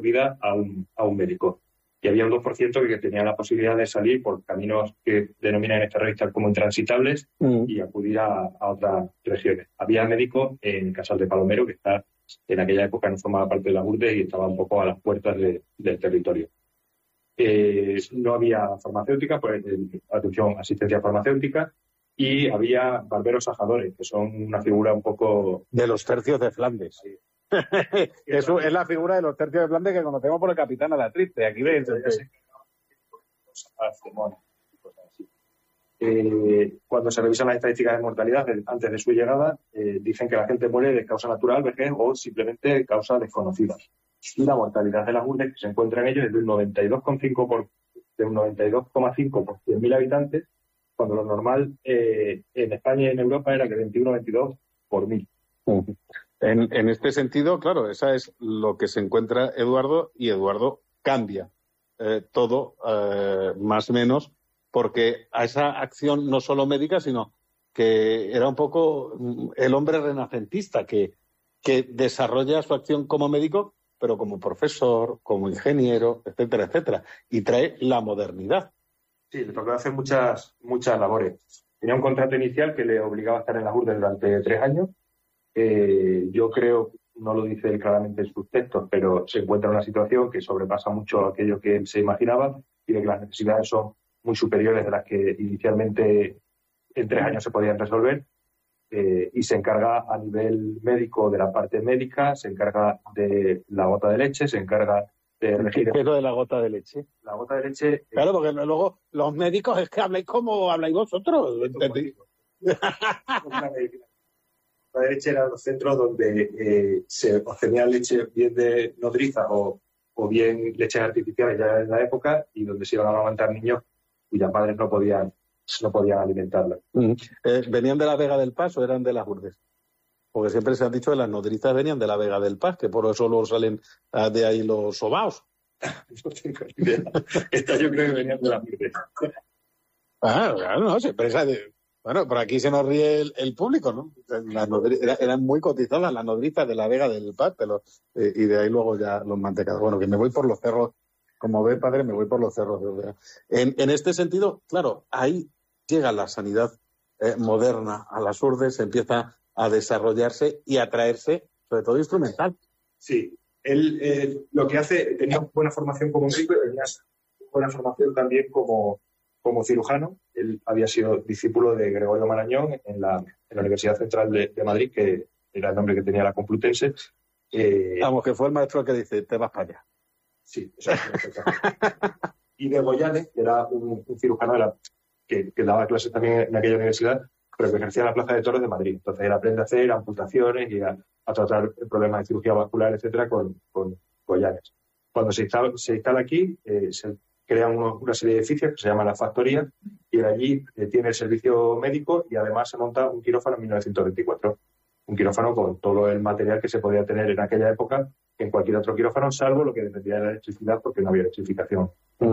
recurrida a un médico. Y había un 2% que tenía la posibilidad de salir por caminos que denominan en esta revista como intransitables y acudir a otras regiones. Había médicos en Casal de Palomero, que está en aquella época no formaba parte de la URSS y estaba un poco a las puertas del territorio. No había farmacéutica, pues atención, asistencia farmacéutica, y había barberos ajadores, que son una figura un poco... De los tercios de Flandes. Sí. Eso es la figura de los tercios de Flandes que conocemos por el capitán Alatriste. Aquí ven. Cuando se revisan las estadísticas de mortalidad antes de su llegada, dicen que la gente muere de causa natural, vejez o simplemente de causas desconocidas. Y la mortalidad de las URSS que se encuentra en ellos es de un 92,5 por 100.000 habitantes, cuando lo normal en España y en Europa era que 21-22 por 1.000. En este sentido, claro, esa es lo que se encuentra Eduardo, y Eduardo cambia todo, más o menos, porque a esa acción no solo médica, sino que era un poco el hombre renacentista que desarrolla su acción como médico, pero como profesor, como ingeniero, etcétera, etcétera, y trae la modernidad. Sí, le tocó hacer muchas labores. Tenía un contrato inicial que le obligaba a estar en las URSS durante 3 años. Yo creo, no lo dice él claramente en sus textos, pero se encuentra en una situación que sobrepasa mucho aquello que él se imaginaba y de que las necesidades son muy superiores de las que inicialmente en 3 años se podían resolver, y se encarga a nivel médico de la parte médica, se encarga de la gota de leche, se encarga de regir... ¿Qué es lo de la gota de leche? La gota de leche... Claro, porque luego los médicos es que habláis como habláis vosotros. La leche eran los centros donde se obtenía leche bien de nodriza o bien leches artificiales ya en la época, y donde se iban a amamantar niños cuyas madres no podían alimentarlas. ¿Venían de la Vega del Paz o eran de las URSS? Porque siempre se ha dicho que las nodrizas venían de la Vega del Paz, que por eso luego salen de ahí los sobaos. No tengo ni idea. Esta yo creo que venían de las URSS. Claro, no, siempre bueno, por aquí se nos ríe el público, ¿no? Eran muy cotizadas las nodrizas de la Vega del Paz, y de ahí luego ya los mantecados. Bueno, que me voy por los cerros, como ve, padre, me voy por los cerros. En este sentido, claro, ahí llega la sanidad moderna a las URSS, empieza a desarrollarse y a traerse, sobre todo, instrumental. Sí, él lo que hace, tenía buena formación como médico y tenía buena formación también como cirujano. Él había sido discípulo de Gregorio Marañón en la Universidad Central de Madrid, que era el nombre que tenía la Complutense. Vamos, que fue el maestro que dice, te vas para allá. Sí, eso es. Y de Goyanes, que era un cirujano que daba clases también en aquella universidad, pero que ejercía en la Plaza de Toros de Madrid. Entonces él aprende a hacer amputaciones y a tratar problemas de cirugía vascular, etcétera, con Goyanes. Cuando se instala aquí, se crean una serie de edificios que se llaman las factorías, y allí tiene el servicio médico, y además se monta un quirófano en 1924. Un quirófano con todo el material que se podía tener en aquella época en cualquier otro quirófano, salvo lo que dependía de la electricidad, porque no había electrificación.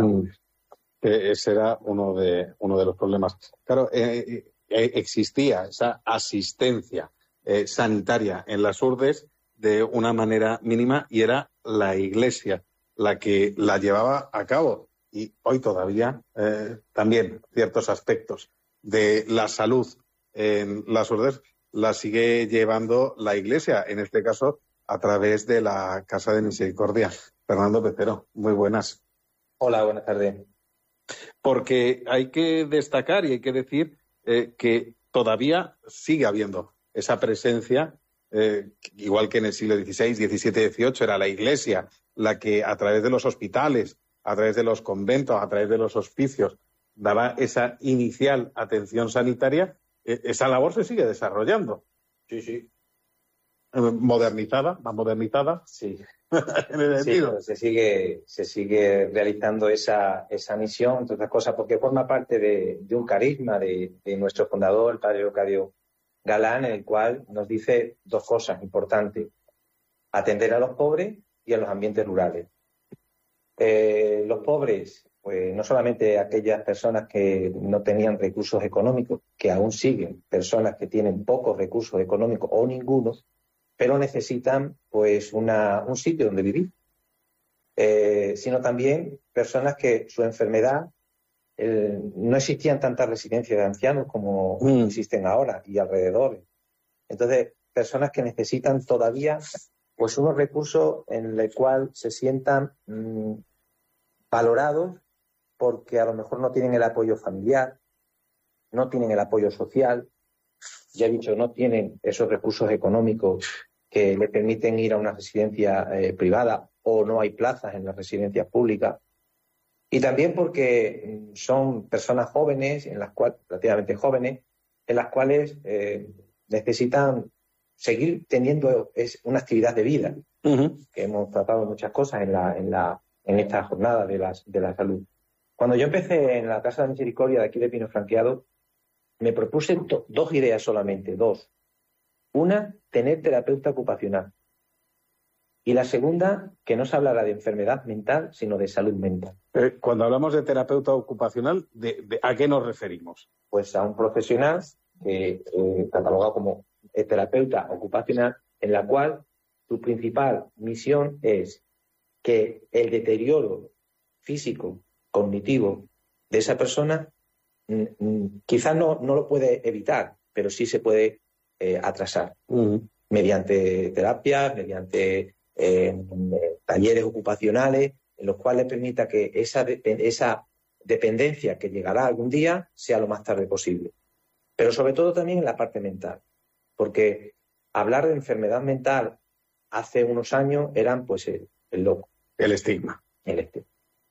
Ese era uno de los problemas. Claro, existía esa asistencia sanitaria en las URSS de una manera mínima, y era la Iglesia la que la llevaba a cabo. Y hoy todavía también ciertos aspectos de la salud en las URSS la sigue llevando la Iglesia, en este caso a través de la Casa de Misericordia. Fernando Pecero, muy buenas. Hola, buenas tardes. Porque hay que destacar y hay que decir que todavía sigue habiendo esa presencia, igual que en el siglo XVI, XVII, XVIII, era la Iglesia la que a través de los hospitales, a través de los conventos, a través de los hospicios, daba esa inicial atención sanitaria. Esa labor se sigue desarrollando. Sí. Modernizada, más modernizada. Sí. En el sentido. Sí, se sigue realizando esa misión, entre otras cosas, porque forma parte de un carisma de nuestro fundador, el padre Leocadio Galán, en el cual nos dice 2 cosas importantes: atender a los pobres y a los ambientes rurales. Los pobres, pues no solamente aquellas personas que no tenían recursos económicos, que aún siguen personas que tienen pocos recursos económicos o ninguno, pero necesitan pues un sitio donde vivir. sino también personas que su enfermedad, no existían tantas residencias de ancianos como existen ahora y alrededor. Entonces, personas que necesitan todavía pues unos recursos en el cual se sientan valorados, porque a lo mejor no tienen el apoyo familiar, no tienen el apoyo social, ya he dicho, no tienen esos recursos económicos que le permiten ir a una residencia privada, o no hay plazas en las residencias públicas. Y también porque son personas jóvenes, relativamente jóvenes, en las cuales necesitan seguir teniendo una actividad de vida, que hemos tratado muchas cosas en esta jornada de la salud. Cuando yo empecé en la Casa de Misericordia de aquí de Pino Franqueado, me propuse dos ideas solamente, dos. Una, tener terapeuta ocupacional. Y la segunda, que no se hablara de enfermedad mental, sino de salud mental. Cuando hablamos de terapeuta ocupacional, ¿a qué nos referimos? Pues a un profesional catalogado como terapeuta ocupacional, en la cual su principal misión es que el deterioro físico, cognitivo de esa persona quizás no lo puede evitar, pero sí se puede atrasar mediante terapias, mediante talleres ocupacionales, en los cuales permita que esa dependencia que llegará algún día sea lo más tarde posible. Pero sobre todo también en la parte mental, porque hablar de enfermedad mental hace unos años eran pues el loco. El estigma. El estigma.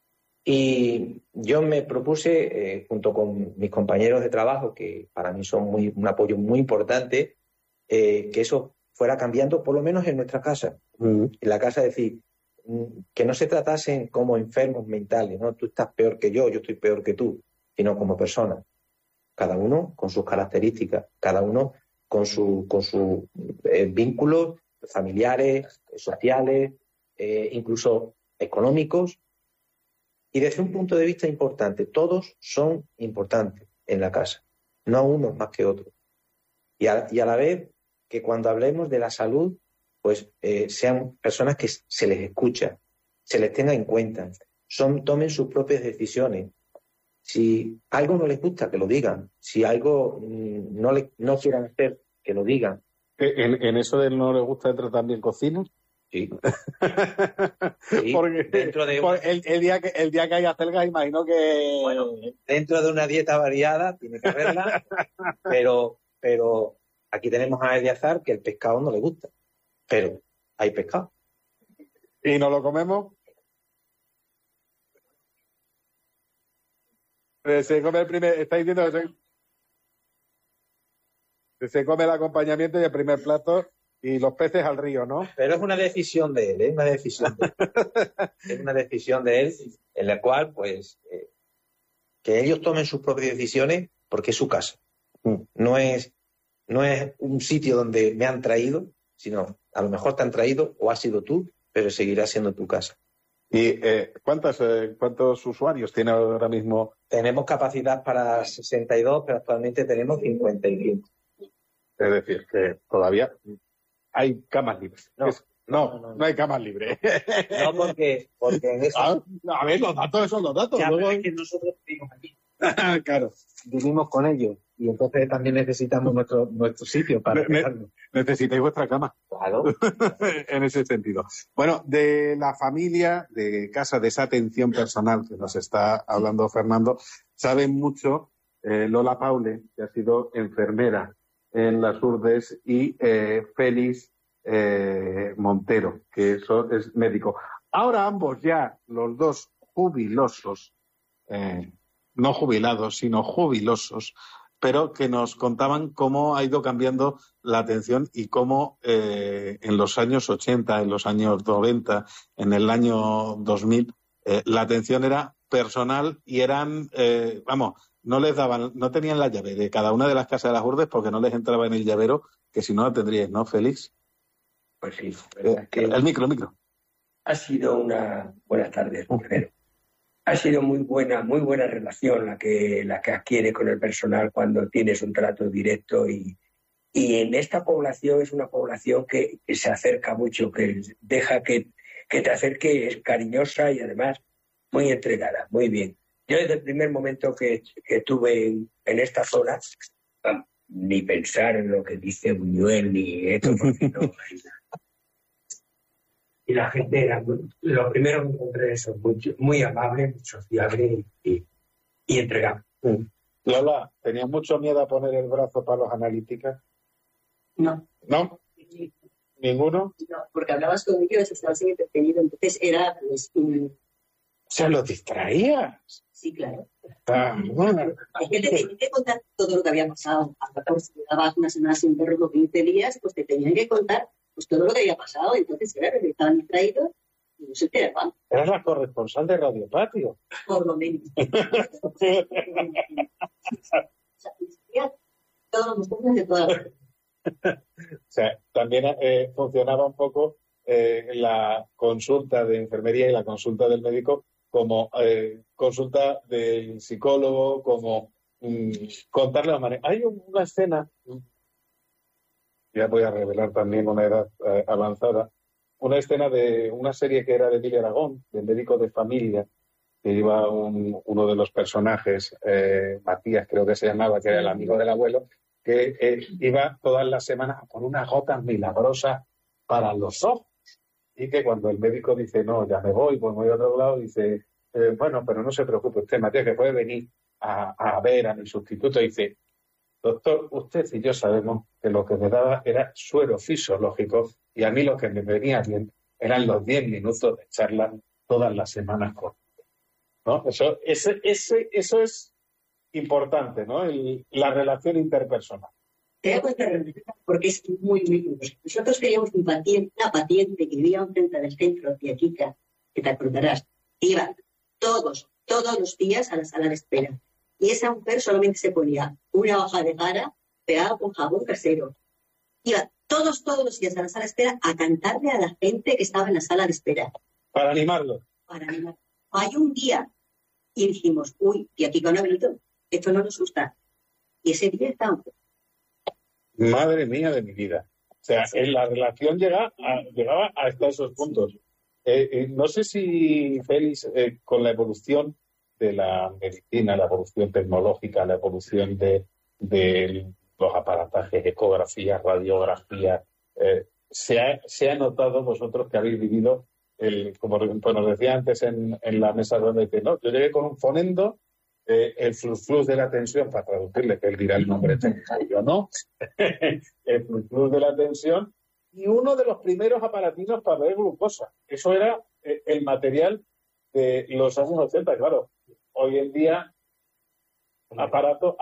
Y yo me propuse, junto con mis compañeros de trabajo, que para mí son un apoyo muy importante, que eso fuera cambiando, por lo menos en nuestra casa. En la casa, es decir, que no se tratasen como enfermos mentales, ¿no? Tú estás peor que yo estoy peor que tú, sino como personas. Cada uno con sus características, cada uno con sus vínculos familiares, sociales, incluso económicos. Y desde un punto de vista importante, todos son importantes en la casa, no unos más que otros. Y a la vez que cuando hablemos de la salud, pues sean personas que se les escucha, se les tenga en cuenta, tomen sus propias decisiones. Si algo no les gusta, que lo digan. Si algo no quieran hacer, que lo digan. ¿En eso de no les gusta entrar también cocinas? Sí. Sí. Porque dentro de el día que hay acelgas, imagino que... Bueno, dentro de una dieta variada, tiene que haberla, pero aquí tenemos a Eleazar que el pescado no le gusta, pero hay pescado. ¿Y no lo comemos? Se come el primer... Estáis diciendo que se come el acompañamiento y el primer plato y los peces al río, ¿no? Pero es una decisión de él, es una decisión de él en la cual, pues, que ellos tomen sus propias decisiones porque es su casa. No es un sitio donde me han traído, sino a lo mejor te han traído o has sido tú, pero seguirá siendo tu casa. ¿Y cuántos usuarios tiene ahora mismo? Tenemos capacidad para 62, pero actualmente tenemos 55. Es decir, que todavía hay camas libres. No hay camas libres. No, porque en eso... A ver, los datos son los datos. Ya, luego... es que nosotros vivimos aquí. Claro. Vivimos con ellos y entonces también necesitamos nuestro sitio para quedarnos. Necesitáis vuestra cama. Claro. En ese sentido. Bueno, de la familia, de casa, de esa atención personal que nos está hablando Fernando, saben mucho Lola Paule, que ha sido enfermera en las Urdes, y Félix Montero, que eso es médico. Ahora ambos ya, los dos jubilosos, no jubilados, sino jubilosos, pero que nos contaban cómo ha ido cambiando la atención y cómo en los años 80, en los años 90, en el año 2000, la atención era personal y eran, no tenían la llave de cada una de las casas de las Urdes porque no les entraba en el llavero, que si no la tendríais, ¿no, Félix? Pues sí. El micro. Ha sido buenas tardes, primero. Ha sido muy buena relación la que adquiere con el personal cuando tienes un trato directo y en esta población es una población que se acerca mucho, que deja que que te acerque, es cariñosa y además muy entregada, muy bien. Yo desde el primer momento que estuve en esta zona, ni pensar en lo que dice Buñuel ni esto, porque no hay nada. Y la gente era, lo primero que encontré eso, muy amable, muy sociable y entregado. Lola, ¿tenías mucho miedo a poner el brazo para los analíticas? No. ¿No? ¿Ninguno? No, porque hablabas con ellos, estabas entretenido, entonces era pues O sea, ¿los distraías? sí, claro. Bueno. Es que te tenían que contar todo lo que había pasado. Si dabas una semana sin verlo, 15 días, pues te tenían que contar pues todo lo que había pasado. Entonces, claro, estaban distraídos y no se enteraban. Eras la corresponsal de Radio Patio. Por lo menos. O sea, todos los temas de todas las... O sea, también funcionaba un poco la consulta de enfermería y la consulta del médico como consulta del psicólogo, como contarle la manera. Hay una escena, ya voy a revelar también una edad avanzada, una escena de una serie que era de Emilio Aragón, de médico de familia, que iba uno de los personajes, Matías creo que se llamaba, que era el amigo del abuelo, que iba todas las semanas a poner unas gotas milagrosas para los ojos. Y que cuando el médico dice, no, ya me voy, pues me voy a otro lado, dice, bueno, pero no se preocupe usted, Matías, que puede venir a ver a mi sustituto. Y dice, doctor, usted y yo sabemos que lo que me daba era suero fisiológico y a mí lo que me venía bien eran los 10 minutos de charla todas las semanas con usted, ¿no? Eso es importante, ¿no? La relación interpersonal. Te da cuenta, porque es muy, muy importante. Nosotros teníamos una paciente que vivía enfrente del centro de Aquica, que te acordarás, iba todos los días a la sala de espera. Y esa mujer solamente se ponía una hoja de gara pegada con jabón casero. Iba todos los días a la sala de espera a cantarle a la gente que estaba en la sala de espera. Para animarlo. Hay un día y dijimos, uy, y aquí con un minuto, esto no nos gusta. Y ese día estábamos. Madre mía de mi vida. O sea, en la relación llegaba hasta esos puntos. No sé si, Félix, con la evolución de la medicina, la evolución tecnológica, la evolución de los aparatajes, ecografía, radiografía, se ha notado vosotros que habéis vivido, como nos decía antes en la mesa donde dice, no, yo llegué con un fonendo, el flux de la tensión, para traducirle, que él dirá el nombre técnico, yo no, el flux de la tensión, y uno de los primeros aparatinos para ver glucosa. Eso era el material de los años 80, claro. Hoy en día, aparato,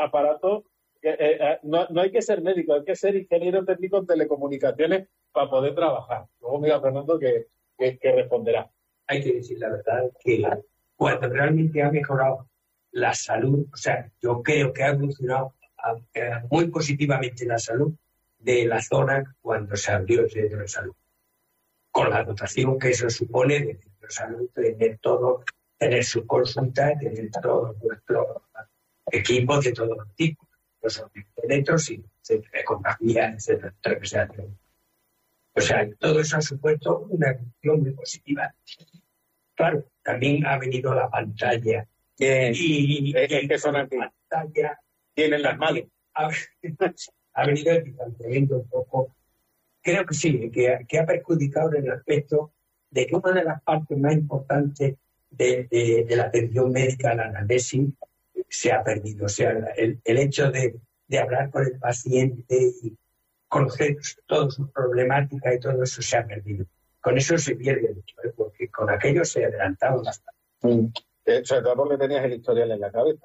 no hay que ser médico, hay que ser ingeniero técnico en telecomunicaciones para poder trabajar. Luego mira Fernando que responderá. Hay que decir la verdad que cuando realmente ha mejorado la salud, o sea, yo creo que ha evolucionado muy positivamente la salud de la zona cuando se abrió el centro de salud. Con la dotación que eso supone de centro de salud, tener sus consultas, tener todos nuestros equipos de todos los tipos, los electros y ecografía, etcétera. O sea, todo eso ha supuesto una evolución muy positiva. Claro, también ha venido la pantalla. Que son aquí. Pantalla Tienen las manos. Ha venido el distanciamiento un poco. Creo que sí, que ha perjudicado en el aspecto de que una de las partes más importantes de la atención médica, la anamnesis, se ha perdido. O sea, el hecho de hablar con el paciente y conocer todas sus problemáticas y todo eso se ha perdido. Con eso se pierde mucho, porque con aquello se adelantaba bastante. Sobre todo porque tenías el historial en la cabeza.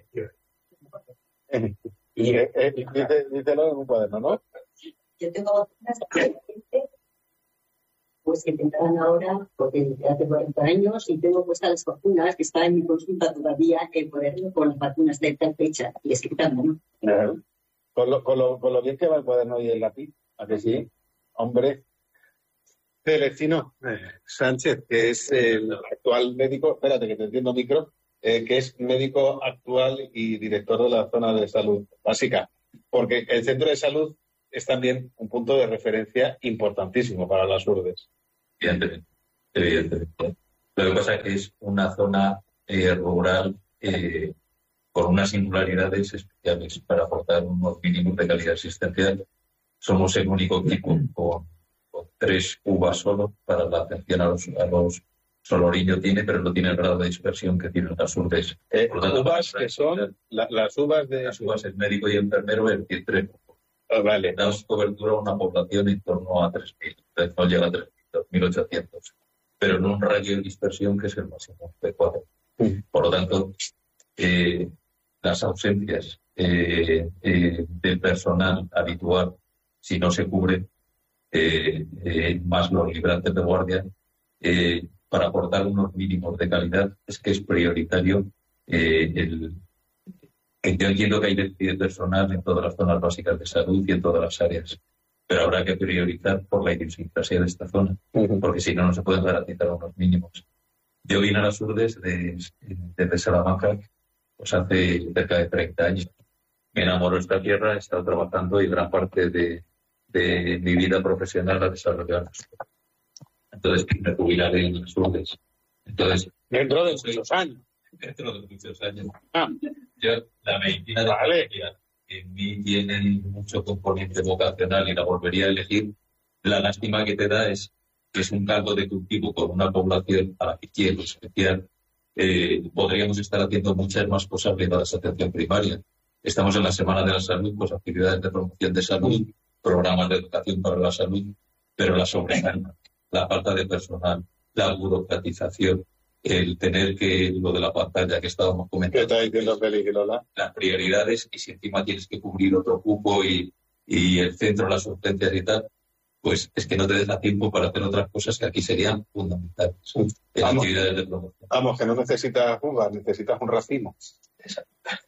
Y díselo en un cuaderno, ¿no? Yo tengo vacunas que pues que tendrán ahora, porque hace 40 años, y tengo puestas las vacunas que están en mi consulta todavía, ponerlo con las vacunas de tal fecha y escritas, ¿no? Con lo bien que va el cuaderno y el lápiz, ¿a que sí? Hombre. Celestino Sánchez, que es el actual médico, espérate que te entiendo micro, que es médico actual y director de la zona de salud básica, porque el centro de salud es también un punto de referencia importantísimo para las URBES. Evidentemente. evidentemente. Lo que pasa es que es una zona rural con unas singularidades especiales para aportar unos mínimos de calidad asistencial. Somos el único equipo con 3 uvas solo para la atención a los Soloriño tiene, pero no tiene el grado de dispersión que tienen las urbes. Por lo tanto, uvas que son las uvas de... Las uvas, el médico y enfermero, el 3. Vale. Damos cobertura a una población en torno a 3.000, entonces no llega a 3.000, 2.800, pero en un radio de dispersión que es el máximo de 4. Por lo tanto, las ausencias del personal habitual, si no se cubre, más los librantes de guardia, para aportar unos mínimos de calidad, es que es prioritario yo entiendo que hay déficit de personal en todas las zonas básicas de salud y en todas las áreas, pero habrá que priorizar por la idiosincrasia de esta zona, porque si no, no se pueden garantizar unos mínimos. Yo vine a las Urdes desde Salamanca pues hace cerca de 30 años. Me enamoró esta tierra, he estado trabajando y gran parte de mi vida profesional la desarrollé en las Urdes. Entonces, me jubilaré en las Urdes. Entonces, dentro de muchos años. Dentro de muchos años. Yo, la medicina de familia, en mí tiene mucho componente vocacional y la volvería a elegir. La lástima que te da es que es un caldo de cultivo con una población a la que quiero especial. Podríamos estar haciendo muchas más cosas ligadas a atención primaria. Estamos en la Semana de la Salud, pues actividades de promoción de salud, programas de educación para la salud, pero la sobrecarga, la falta de personal, la burocratización, el tener que, lo de la pantalla que estábamos comentando, ¿qué está diciendo Félix y Lola? Las prioridades, y si encima tienes que cubrir otro cupo y el centro, las urgencias y tal, pues es que no te deja tiempo para hacer otras cosas que aquí serían fundamentales. Actividades de promoción. Vamos, que no necesitas uvas, necesitas un racimo. Exacto.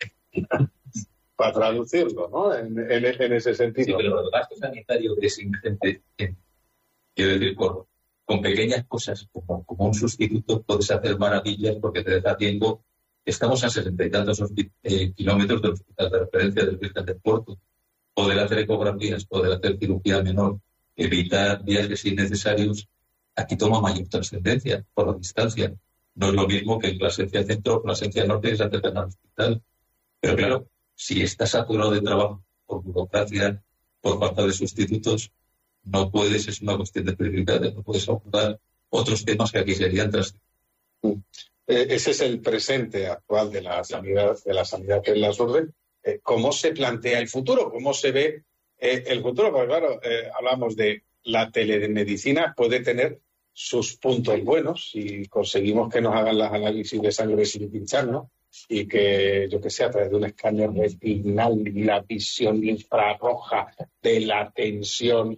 Para traducirlo, ¿no? En ese sentido. Sí, pero el gasto sanitario es ingente. Quiero decir, con pequeñas cosas, como un sustituto, puedes hacer maravillas porque te deja tiempo. Estamos a 60 y tantos kilómetros del hospital de referencia del Virgen del Puerto. Poder hacer ecografías, poder hacer cirugía menor, evitar viajes innecesarios, aquí toma mayor trascendencia por la distancia. No es lo mismo que en Plasencia Centro o Plasencia Norte que se acercan al hospital. Pero claro, si estás saturado de trabajo por burocracia, por falta de sustitutos, no puedes, es una cuestión de prioridades, no puedes abordar otros temas que aquí serían trascendentes. Ese es el presente actual de la sanidad en las Urdes. ¿Cómo se plantea el futuro? ¿Cómo se ve el futuro? Porque claro, hablamos de la telemedicina, puede tener sus puntos buenos si conseguimos que nos hagan las análisis de sangre sin pincharnos y que, yo que sé, a través de un escáner retinal, la visión infrarroja de la tensión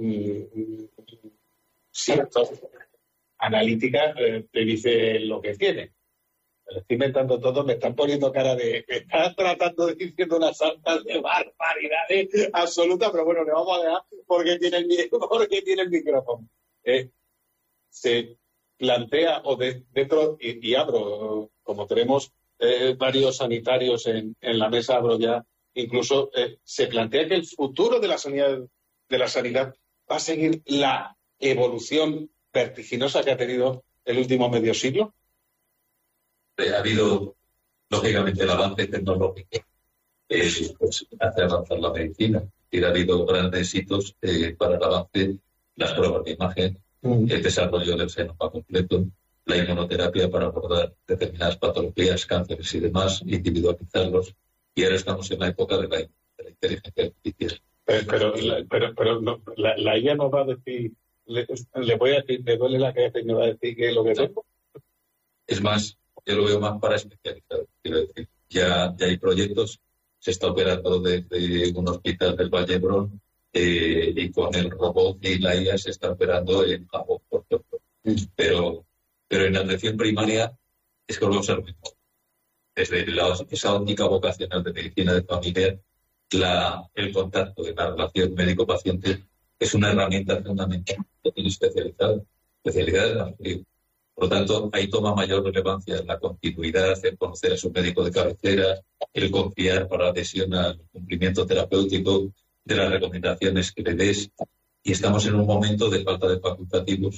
cierto analítica te dice lo que tiene. Me lo estoy inventando todo, me están poniendo cara de me están tratando de diciendo unas saltas de barbaridades absolutas, pero bueno, le vamos a dejar porque tiene el micrófono. Se plantea, o dentro, y abro, como tenemos varios sanitarios en la mesa, abro ya, incluso se plantea que el futuro de la sanidad va a seguir la evolución vertiginosa que ha tenido el último medio siglo. Ha habido, lógicamente, el avance tecnológico pues hace avanzar la medicina. Y ha habido grandes hitos para el avance, las pruebas de imagen, el desarrollo del genoma completo, la inmunoterapia para abordar determinadas patologías, cánceres y demás, individualizarlos. Y ahora estamos en la época de la inteligencia artificial. Pero no, la IA nos va a decir, le voy a decir, me duele la cabeza y me va a decir qué es lo que tengo. Es más, yo lo veo más para especializar. Quiero decir, ya hay proyectos, se está operando desde un hospital del Valle Brón y con el robot y la IA se está operando en Japón, por ejemplo. Pero en la atención primaria es que lo vamos a ver mejor. Desde esa óptica vocacional de medicina de familia, el contacto de la relación médico-paciente es una herramienta fundamental que tiene especialidades en frío. Por lo tanto, ahí toma mayor relevancia la continuidad, el conocer a su médico de cabecera, el confiar para la adhesión al cumplimiento terapéutico de las recomendaciones que le des. Y estamos en un momento de falta de facultativos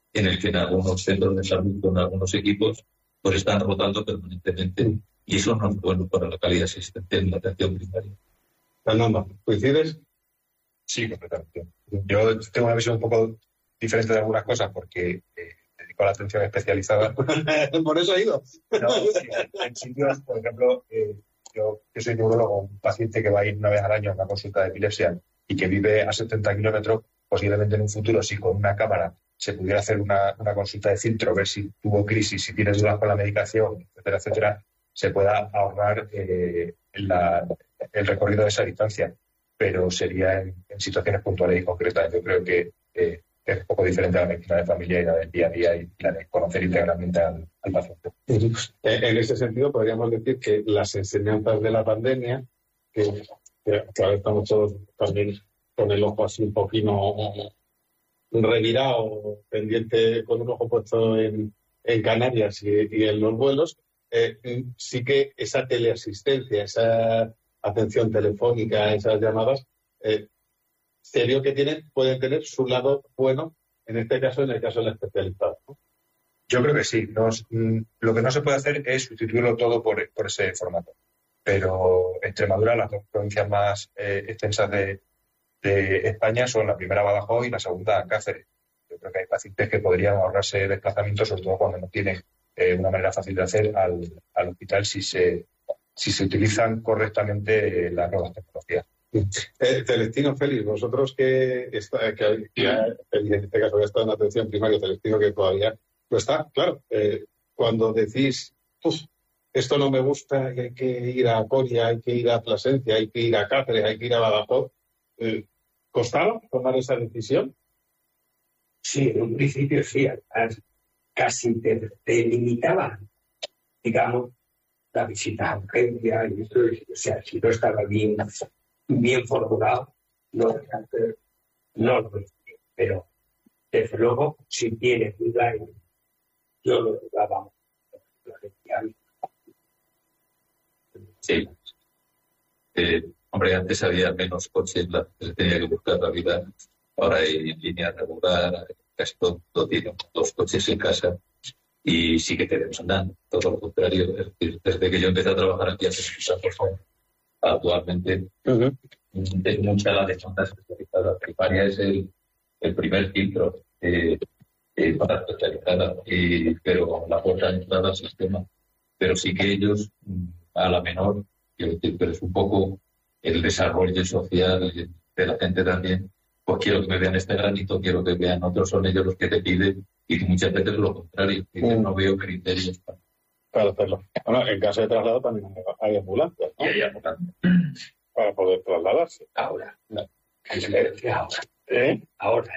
en el que en algunos centros de salud, con algunos equipos, pues están rotando permanentemente. Y eso no es bueno para la calidad asistencial en la atención primaria. Fernando, ¿coincides? Sí, completamente. Yo tengo una visión un poco diferente de algunas cosas porque dedico a la atención especializada. Por eso he ido. No, sí, en sitios, por ejemplo, yo que soy neurólogo, un paciente que va a ir una vez al año a una consulta de epilepsia y que vive a 70 kilómetros, posiblemente en un futuro, si con una cámara se pudiera hacer una consulta de filtro, ver si tuvo crisis, si tiene dudas con la medicación, etcétera, etcétera, se pueda ahorrar el recorrido de esa distancia. Pero sería en situaciones puntuales y concretas. Yo creo que es un poco diferente a la medicina de familia y la del día a día y la de conocer integralmente al paciente. En ese sentido, podríamos decir que las enseñanzas de la pandemia, que ahora estamos todos también con el ojo así un poquito revirado, pendiente, con un ojo puesto en Canarias y en los vuelos, sí que esa teleasistencia, esa atención telefónica, esas llamadas, se vio que pueden tener su lado bueno, en este caso, en el caso del especializado, ¿no? Yo creo que sí. Lo que no se puede hacer es sustituirlo todo por ese formato. Pero Extremadura, las dos provincias más extensas de España, son la primera Badajoz y la segunda Cáceres. Yo creo que hay pacientes que podrían ahorrarse desplazamientos, sobre todo cuando no tienen una manera fácil de hacer al hospital si se utilizan correctamente las nuevas tecnologías. Celestino, Félix, vosotros que en este caso ya está en atención primaria, Celestino que todavía no está, claro, cuando decís, esto no me gusta, hay que ir a Coria, hay que ir a Plasencia, hay que ir a Cáceres, hay que ir a Badajoz, ¿costaba tomar esa decisión? Sí, en un principio sí, además casi te limitaban, digamos, la visita a urgencia y esto, o sea, si no estaba bien formulado, no lo decía. Pero, desde luego, si tienes duda, yo lo dudaba. Sí. Hombre, antes había menos coches, se tenía que buscar la vida. Ahora hay línea regular, casi todo tiene 2 coches en casa. Y sí que tenemos andando, todo lo contrario. Es decir, desde que yo empecé a trabajar aquí hace muchos años, actualmente es mucha la demanda especializada. La primaria es el primer filtro para especializada, pero la puerta de entrada al sistema. Pero sí que ellos, a la menor, quiero decir, pero es un poco el desarrollo social de la gente también. Pues quiero que me vean este granito, quiero que vean otros, son ellos los que te piden, y muchas veces lo contrario, que no veo criterios para hacerlo. Bueno, en caso de traslado también hay ambulancias, ¿no? Y hay ambulancias. Para poder trasladarse. Ahora. No. Ahora.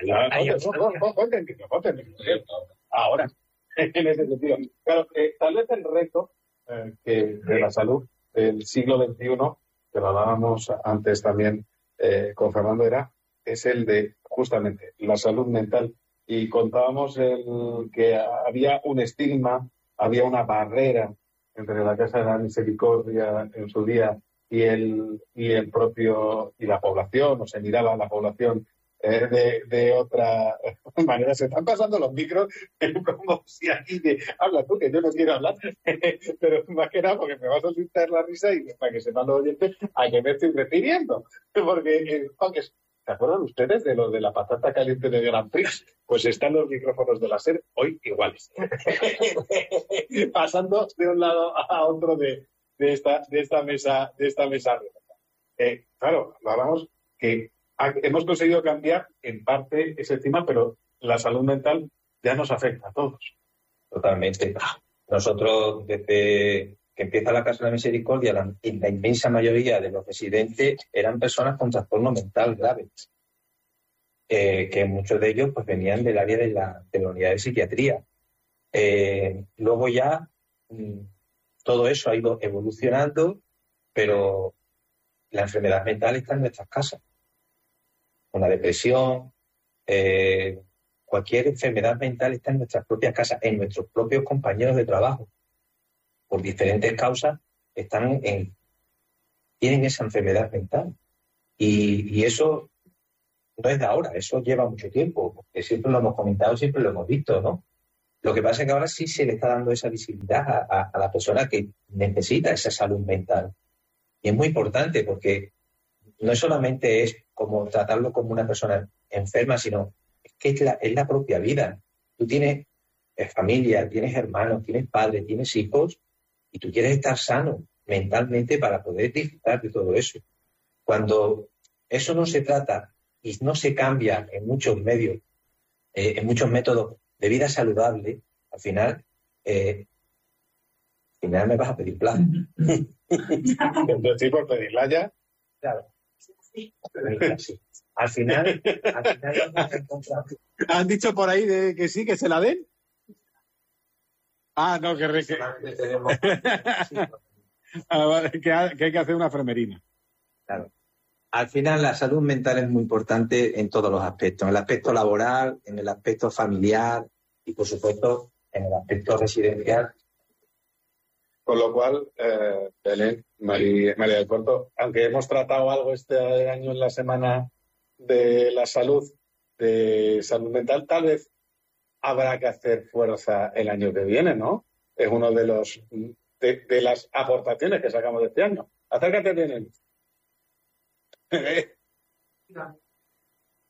Ahora, en ese sentido. Claro, tal vez el reto de la salud del siglo XXI, que lo hablábamos antes también con Fernando, es el de justamente la salud mental. Y contábamos que había un estigma, había una barrera entre la Casa de la Misericordia en su día y el propio y la población, o se miraba a la población de otra manera. Se están pasando los micros como si aquí habla tú, que yo no quiero hablar, pero más que nada porque me vas a soltar la risa y para que sepan los oyentes a qué me estoy refiriendo. Porque ¿se acuerdan ustedes de lo de la patata caliente de Grand Prix? Pues están los micrófonos de la SER hoy iguales. Pasando de un lado a otro de esta mesa redonda. Claro, hablamos que hemos conseguido cambiar en parte ese tema, pero la salud mental ya nos afecta a todos. Totalmente. Nosotros, desde que empieza la Casa de la Misericordia, la inmensa mayoría de los residentes eran personas con trastorno mental grave, que muchos de ellos pues venían del área de la unidad de psiquiatría. Luego ya todo eso ha ido evolucionando, pero la enfermedad mental está en nuestras casas. Una depresión, cualquier enfermedad mental está en nuestras propias casas, en nuestros propios compañeros de trabajo. Por diferentes causas tienen esa enfermedad mental. Y eso no es de ahora, eso lleva mucho tiempo, porque siempre lo hemos comentado, siempre lo hemos visto, ¿no? Lo que pasa es que ahora sí se le está dando esa visibilidad a la persona que necesita esa salud mental. Y es muy importante porque no solamente es como tratarlo como una persona enferma, sino es que es la propia vida. Tú tienes familia, tienes hermanos, tienes padres, tienes hijos, y tú quieres estar sano mentalmente para poder disfrutar de todo eso. Cuando eso no se trata y no se cambia en muchos medios, en muchos métodos de vida saludable, al final me vas a pedir plan. Entonces, por pedirla ya. Claro. Sí. Al final vamos a encontrar. ¿Han dicho por ahí de que sí, que se la den? Ah, no, que hay que hacer una enfermerina. Claro. Al final la salud mental es muy importante en todos los aspectos, en el aspecto laboral, en el aspecto familiar y, por supuesto, en el aspecto residencial. Con lo cual, Belén, María del Puerto, aunque hemos tratado algo este año en la Semana de la Salud, de salud mental, tal vez habrá que hacer fuerza el año que viene, ¿no? Es uno de las aportaciones que sacamos de este año. Acércate bien.